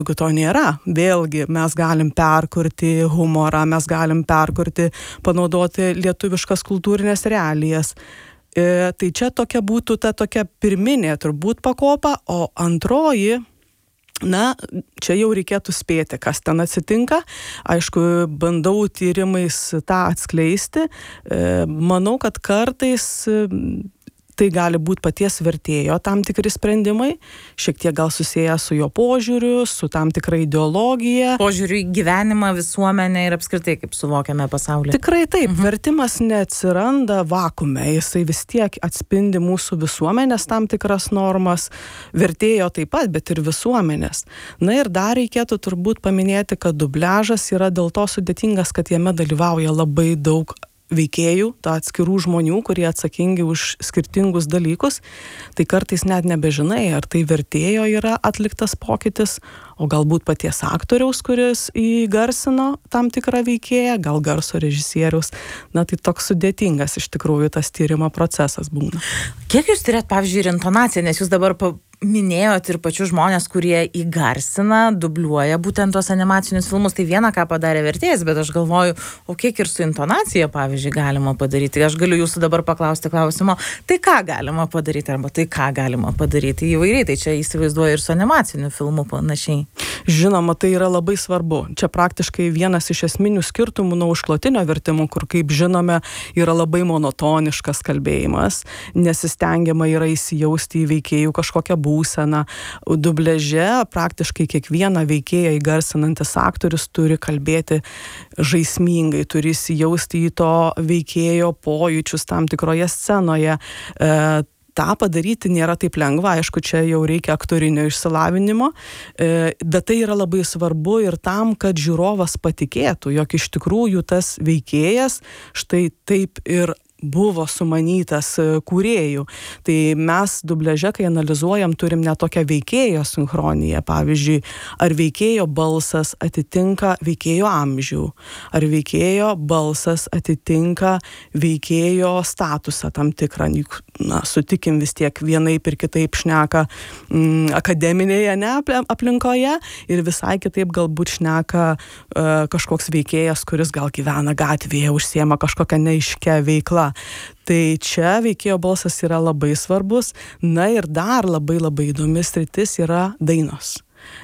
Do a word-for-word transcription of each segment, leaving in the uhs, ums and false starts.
Jeigu to nėra, vėlgi mes galim perkurti humorą, mes galim perkurti, panaudoti lietuviškas kultūrinės realijas. E, tai čia tokia būtų ta tokia pirminė turbūt pakopa, o antroji, na, čia jau reikėtų spėti, kas ten atsitinka. Aišku, bandau tyrimais tą atskleisti. E, manau, kad kartais tai gali būti paties vertėjo tam tikri sprendimai, šiek tiek gal susiję su jo požiūriu, su tam tikra ideologija. Požiūriu į gyvenimą, visuomenę ir apskritai, kaip suvokiame pasaulį. Tikrai taip, mhm. Vertimas neatsiranda vakume, jisai vis tiek atspindi mūsų visuomenės tam tikras normas, vertėjo taip pat, bet ir visuomenės. Na ir dar reikėtų turbūt paminėti, kad dubliažas yra dėl to sudėtingas, kad jame dalyvauja labai daug veikėjų, ta atskirų žmonių, kurie atsakingi už skirtingus dalykus, tai kartais net nebežinai, ar tai vertėjo yra atliktas pokytis, o galbūt paties aktoriaus, kuris įgarsino tam tikrą veikėją, gal garso režisieriaus. Na, tai toks sudėtingas iš tikrųjų tas tyrimo procesas būna. Kiek jūs tyrėt, pavyzdžiui, ir intonaciją, nes jūs dabar pa... minėjot ir pačius žmonės, kurie įgarsina, dubliuoja būtent tos animacinius filmus, tai viena, ką padarė vertėjas, bet aš galvoju, o kiek ir su intonacija, pavyzdžiui, galima padaryti. Aš galiu jūsų dabar paklausti klausimo, tai ką galima padaryti, arba tai ką galima padaryti įvairiai, tai čia įsivaizduoju ir su animaciniu filmu panašiai. Žinoma, tai yra labai svarbu. Čia praktiškai vienas iš esminių skirtumų nuo užklotinio vertimo, kur, kaip žinome, yra labai monotoniškas kalbėjimas, nesistengiama yra įsijausti į veikėjų kažkokią būseną. Dubliaže praktiškai kiekvieną veikėją įgarsinantis aktorius turi kalbėti žaismingai, turi įsijausti į to veikėjo pojūčius tam tikroje scenoje. E, tą padaryti nėra taip lengva, aišku, čia jau reikia aktorinio išsilavinimo, e, bet tai yra labai svarbu ir tam, kad žiūrovas patikėtų, jog iš tikrųjų tas veikėjas štai taip ir buvo sumanytas kūrėjų. Tai mes dubliaže, kai analizuojam, turim net tokią veikėjo sinchroniją. Pavyzdžiui, ar veikėjo balsas atitinka veikėjo amžių, ar veikėjo balsas atitinka veikėjo statusą tam tikrą. Na, sutikim vis tiek vienaip ir kitaip šneka mm, akademinėje ne, aplinkoje ir visai kitaip galbūt šneka uh, kažkoks veikėjas, kuris gal gyvena gatvėje, užsiema kažkokią neaiškę veiklą. Tai čia veikėjo balsas yra labai svarbus. Na ir dar labai labai įdomis sritis yra dainos.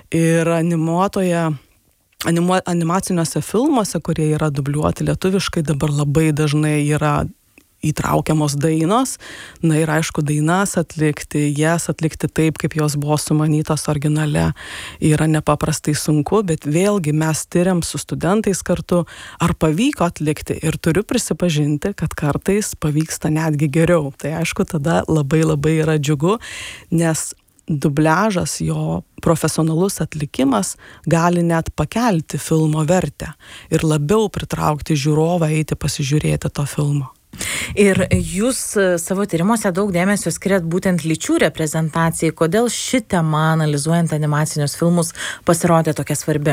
Ir animuotoje, animuo, animaciniuose filmuose, kurie yra dubliuoti lietuviškai, dabar labai dažnai yra įtraukiamos dainos. Na ir aišku, dainas atlikti, jas atlikti taip, kaip jos buvo sumanytos originale, yra nepaprastai sunku, bet vėlgi mes tyriam su studentais kartu, ar pavyko atlikti, ir turiu prisipažinti, kad kartais pavyksta netgi geriau. Tai aišku, tada labai labai yra džiugu, nes dubliažas, jo profesionalus atlikimas gali net pakelti filmo vertę ir labiau pritraukti žiūrovą eiti pasižiūrėti to filmo. Ir jūs savo tyrimuose daug dėmesio skiriat būtent lyčių reprezentacijai. Kodėl ši tema, analizuojant animacinius filmus, pasirodė tokia svarbi?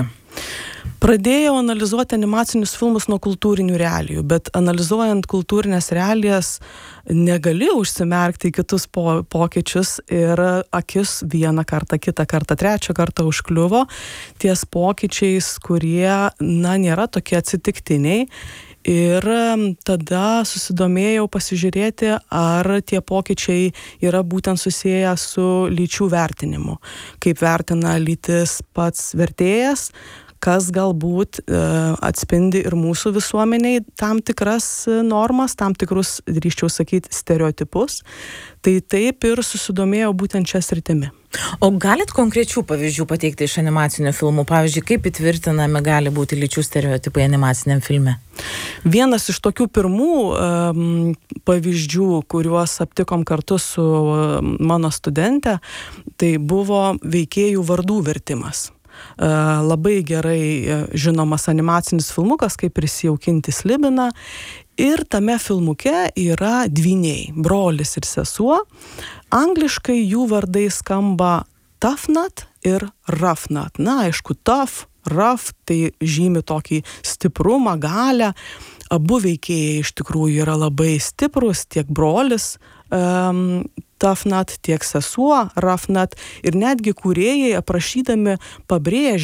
Pradėjau analizuoti animacinius filmus nuo kultūrinių realijų, bet analizuojant kultūrinės realijas negali užsimerkti į kitus po, pokyčius ir akis vieną kartą, kitą kartą, trečią kartą užkliuvo ties pokyčiais, kurie, na, nėra tokie atsitiktiniai. Ir tada susidomėjau pasižiūrėti, ar tie pokyčiai yra būtent susiję su lyčių vertinimu. Kaip vertina lytis pats vertėjas, kas galbūt e, atspindi ir mūsų visuomeniai tam tikras normas, tam tikrus, drįsčiau sakyti, stereotipus. Tai taip ir susidomėjau būtent šią sritimi. O galit konkrečių pavyzdžių pateikti iš animacinių filmų? Pavyzdžiui, kaip įtvirtinami gali būti lyčių stereotipai animaciniam filme? Vienas iš tokių pirmų um, pavyzdžių, kuriuos aptikom kartu su um, mano studente, tai buvo veikėjų vardų vertimas. Uh, labai gerai uh, žinomas animacinis filmukas, kaip Prisijaukinti Slibiną. Ir tame filmuke yra dvyniai, brolis ir sesuo. Angliškai jų vardai skamba Toughnut ir Roughnut. Na, aišku, tough, rough, tai žymi tokį stiprumą, galią. Abu veikėjai iš tikrųjų yra labai stiprus, tiek brolis um, tough nut, tiek sesuo rough nut ir netgi kūrėjai aprašydami pabrėžia